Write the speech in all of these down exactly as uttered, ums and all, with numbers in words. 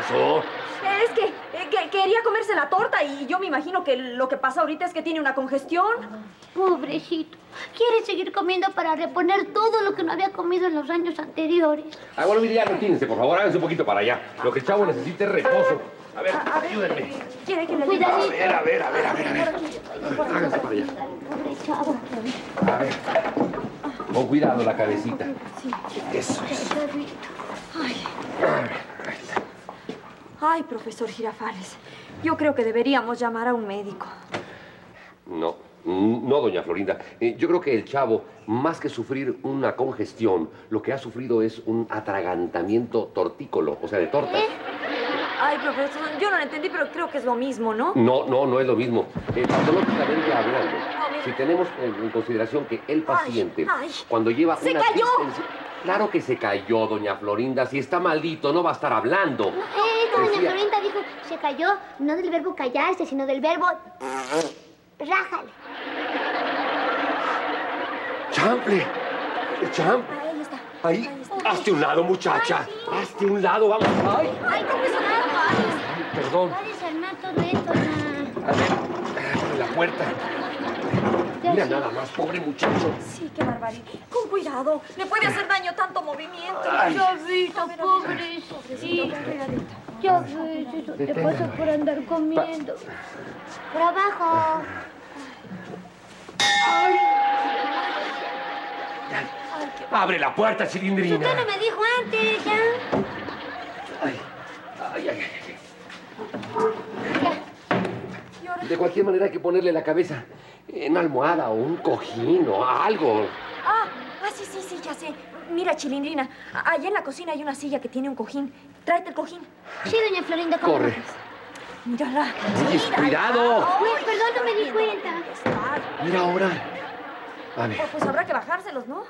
pasó? Es que, eh, que quería comerse la torta y yo me imagino que lo que pasa ahorita es que tiene una congestión. Pobrecito. Quiere seguir comiendo para reponer todo lo que no había comido en los años anteriores. Ah, bueno, mire, ya retínense, por favor, háganse un poquito para allá. Lo que el chavo necesita es reposo. A ver, A, a ver, ayúdenme. ¿quiere que le ayude? Cuidadito. A ver, a ver, a ver, a ver, a ver. Háganse para allá. Pobre chavo. A ver. Con cuidado la cabecita. Sí. Eso es. Ay. A ver, ahí está. Ay, profesor Girafales. Yo creo que deberíamos llamar a un médico. No, no, doña Florinda. Eh, yo creo que el chavo, más que sufrir una congestión, lo que ha sufrido es un atragantamiento tortícolo, o sea, de tortas. Ay, profesor, yo no lo entendí, pero creo que es lo mismo, ¿no? No, no, no es lo mismo. Eh, patológicamente hablando, mira. si tenemos en, en consideración que el paciente, ay. cuando lleva ¡Se una cayó! distensión- Claro que se cayó, doña Florinda. Si está maldito, no va a estar hablando. Eh, doña Decía- Florinda dijo, se cayó no del verbo callarse, sino del verbo... rájale. ¡Chample! ¡Chample! Ahí está. Ahí, Ahí está. hazte un lado, muchacha. Ay, sí. Hazte un lado, vamos. Ay, Ay, profesor, ay. ay, perdón. Va a desarmar todo esto, ma. A ver, abre la puerta. Mira nada más, pobre muchacho. Sí, qué barbaridad. Con cuidado. Le puede hacer daño tanto movimiento. Ay. Chavito, A ver, a ver. pobrecito. Pobrecito, con cuidadito. Ya ves, eso te Deténgalo. pasa por andar comiendo. Por abajo. Abre la puerta, cilindrina. Usted no me dijo antes, ya. Ay, ay, ay, ay. Y ahora- De cualquier manera hay que ponerle la cabeza en una almohada o un cojín o algo. Ah, ah, sí, sí, sí, ya sé. Mira, Chilindrina, a- allá en la cocina hay una silla que tiene un cojín. Tráete el cojín. Sí, doña Florinda, ¿cómo Corre. no? Mírala. Oye, Mira, cuidado. ay, Uy, perdón, no me di cuenta. está. Mira ahora. A ver. Pues habrá que bajárselos, ¿no?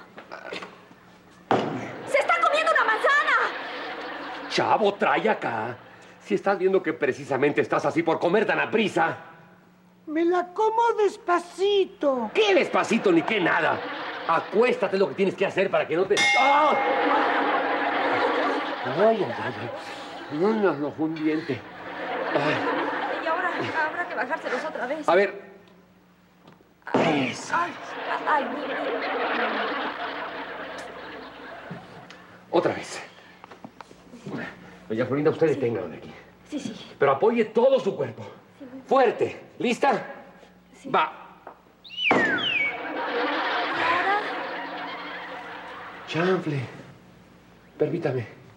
¡Se está comiendo una manzana! Chavo, trae acá. Si estás viendo que precisamente estás así por comer tan a prisa. Me la como despacito. ¿Qué despacito ni qué nada? Acuéstate, es lo que tienes que hacer para que no te... ¡Ah! Ay, ay, ay, ay. No, no, no, un diente. Ay. Y ahora habrá que bajárselos otra vez. A ver. Eso. Ay, ay, mira. Otra vez. Doña Florinda, usted deténgalo de aquí. Sí, sí. Pero apoye todo su cuerpo. Fuerte. ¿Lista? Va. Chanfle. Permítame.